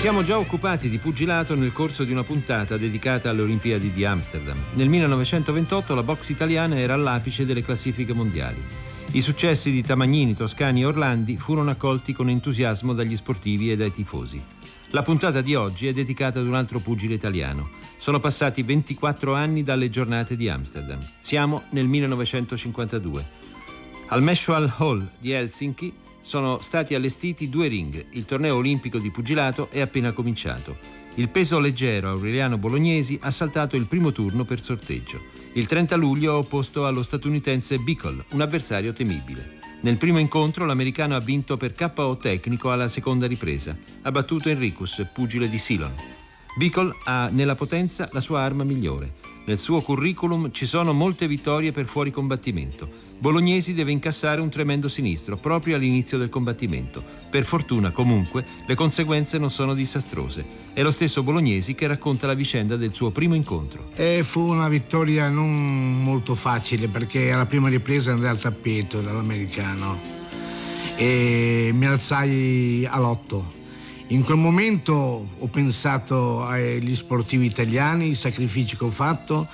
siamo già occupati di pugilato nel corso di una puntata dedicata alle Olimpiadi di Amsterdam. Nel 1928 la box italiana era all'apice delle classifiche mondiali. I successi di Tamagnini, Toscani e Orlandi furono accolti con entusiasmo dagli sportivi e dai tifosi. La puntata di oggi è dedicata ad un altro pugile italiano. Sono passati 24 anni dalle giornate di Amsterdam. Siamo nel 1952. Al Meshwal Hall di Helsinki sono stati allestiti 2 ring. Il torneo olimpico di pugilato è appena cominciato. Il peso leggero Aureliano Bolognesi ha saltato il primo turno per sorteggio. Il 30 luglio ha opposto allo statunitense Bicol, un avversario temibile. Nel primo incontro l'americano ha vinto per KO tecnico alla seconda ripresa. Ha battuto Enricus, pugile di Ceylon. Bicol ha nella potenza la sua arma migliore. Nel suo curriculum ci sono molte vittorie per fuori combattimento. Bolognesi deve incassare un tremendo sinistro proprio all'inizio del combattimento. Per fortuna, comunque, le conseguenze non sono disastrose. È lo stesso Bolognesi che racconta la vicenda del suo primo incontro. Fu una vittoria non molto facile perché alla prima ripresa andai al tappeto dall'americano e mi alzai all'8. In quel momento ho pensato agli sportivi italiani, ai sacrifici che ho fatto,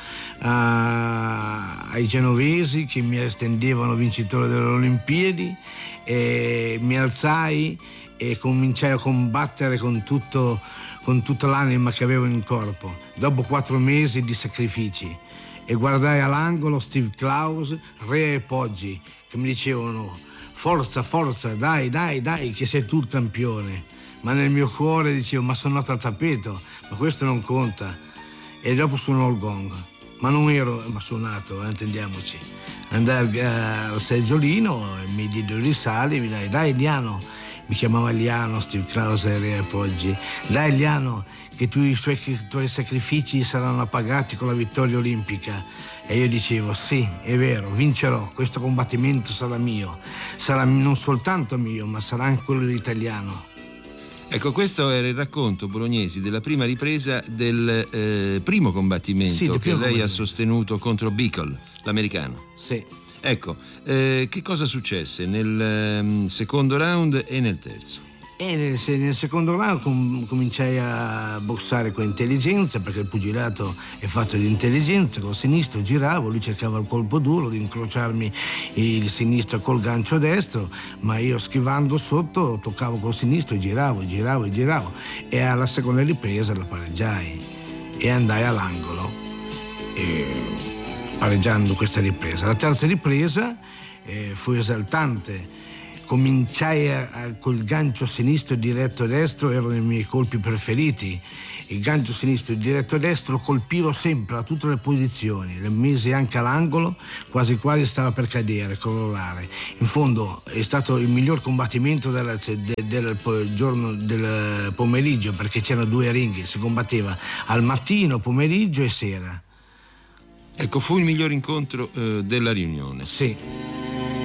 ai genovesi che mi estendevano vincitore delle Olimpiadi, e mi alzai e cominciai a combattere con tutta l'anima che avevo in corpo, dopo 4 mesi di sacrifici. E guardai all'angolo Steve Klaus, Rea e Poggi, che mi dicevano forza, forza, dai, che sei tu il campione. Ma nel mio cuore dicevo, ma sono nato al tappeto, ma questo non conta. E dopo suonò il gong, ma non ero, ma suonato, intendiamoci. Andai al seggiolino e mi diede il risale e mi dai Liano, mi chiamava Liano, Steve Klaus e Poggi, dai Liano, che i tuoi sacrifici saranno pagati con la vittoria olimpica. E io dicevo, sì, è vero, vincerò, questo combattimento sarà mio, sarà non soltanto mio, ma sarà anche quello dell'italiano. Ecco, questo era il racconto, Bolognesi, della prima ripresa del primo combattimento che lei ha sostenuto contro Bicol, l'americano. Sì. Ecco, che cosa successe nel secondo round e nel terzo? Nel secondo round cominciai a boxare con intelligenza, perché il pugilato è fatto di intelligenza. Col sinistro giravo, lui cercava il colpo duro di incrociarmi il sinistro col gancio destro, ma io schivando sotto toccavo col sinistro e giravo e alla seconda ripresa la pareggiai e andai all'angolo pareggiando questa ripresa. La terza ripresa fu esaltante. Cominciai col gancio sinistro diretto destro, erano i miei colpi preferiti. Il gancio sinistro diretto destro colpivo sempre a tutte le posizioni, le misi anche all'angolo, quasi quasi stava per cadere, crollare. In fondo è stato il miglior combattimento del giorno del pomeriggio, perché c'erano 2 ring, si combatteva al mattino, pomeriggio e sera. Ecco, fu il miglior incontro della riunione. Sì.